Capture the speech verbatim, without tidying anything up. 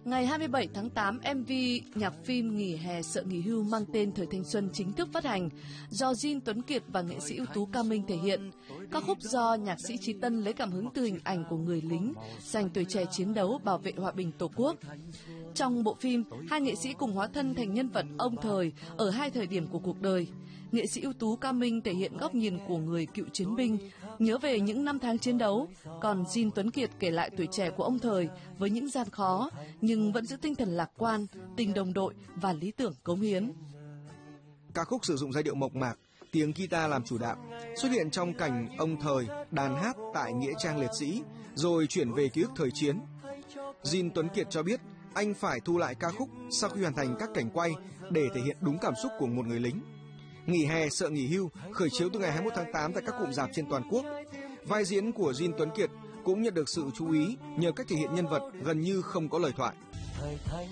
Ngày hai mươi bảy tháng tám, em vê nhạc phim Nghỉ hè sợ nghỉ hưu mang tên Thời thanh xuân chính thức phát hành, do Jin Tuấn Kiệt và nghệ sĩ ưu tú Cao Minh thể hiện. Ca khúc do nhạc sĩ Chí Tân lấy cảm hứng từ hình ảnh của người lính dành tuổi trẻ chiến đấu bảo vệ hòa bình Tổ quốc. Trong bộ phim, hai nghệ sĩ cùng hóa thân thành nhân vật ông Thời ở hai thời điểm của cuộc đời. Nghệ sĩ ưu tú Cao Minh thể hiện góc nhìn của người cựu chiến binh, nhớ về những năm tháng chiến đấu, còn Jin Tuấn Kiệt kể lại tuổi trẻ của ông Thời với những gian khó, nhưng vẫn giữ tinh thần lạc quan, tình đồng đội và lý tưởng cống hiến. Ca khúc sử dụng giai điệu mộc mạc, tiếng guitar làm chủ đạo, xuất hiện trong cảnh ông Thời đàn hát tại nghĩa trang liệt sĩ, rồi chuyển về ký ức thời chiến. Jin Tuấn Kiệt cho biết anh phải thu lại ca khúc sau khi hoàn thành các cảnh quay để thể hiện đúng cảm xúc của một người lính. Nghỉ hè sợ nghỉ hưu khởi chiếu từ ngày hai mươi mốt tháng tám tại các cụm rạp trên toàn quốc. Vai diễn của Jin Tuấn Kiệt cũng nhận được sự chú ý nhờ cách thể hiện nhân vật gần như không có lời thoại.